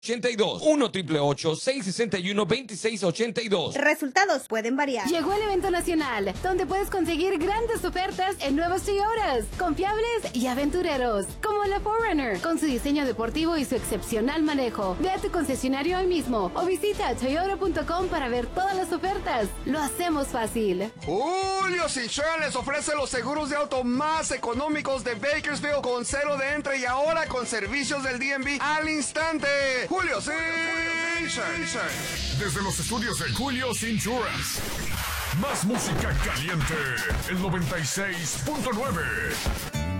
82 1-888-661-2682. Resultados pueden variar. Llegó el evento nacional, donde puedes conseguir grandes ofertas en nuevos Toyotas, confiables y aventureros, como la 4Runner, con su diseño deportivo y su excepcional manejo. Ve a tu concesionario hoy mismo o visita toyota.com para ver todas las ofertas. Lo hacemos fácil. Julio Insurance les ofrece los seguros de auto más económicos de Bakersfield con cero de entrada y ahora con servicios del DMV al instante. Julio Insurance. Desde los estudios de Julio's Insurance. Más música caliente. El 96.9.